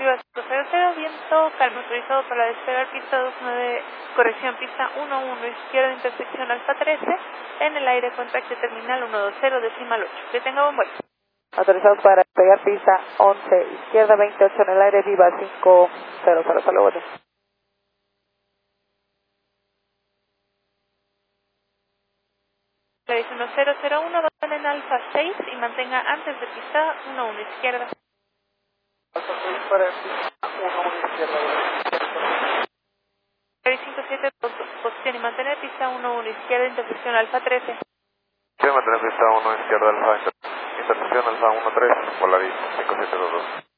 Viva 500, viento, calma, autorizado para despegar pista 29, corrección, pista 11, izquierda, intersección Alfa 13, en el aire, contacto terminal 120, decimal 8. Que tenga buen vuelo. Autorizado para despegar pista 11, izquierda 28, en el aire, Viva 500, hasta luego. 1001, van en Alfa 6 y mantenga antes de pista 11, izquierda. Alfa 6 para pista 11, izquierda. 57, posición y mantener pista 11, izquierda, intersección Alfa 13. Sí, mantener pista 1, izquierda, Alfa, intersección Alfa 13, Polaris 5722.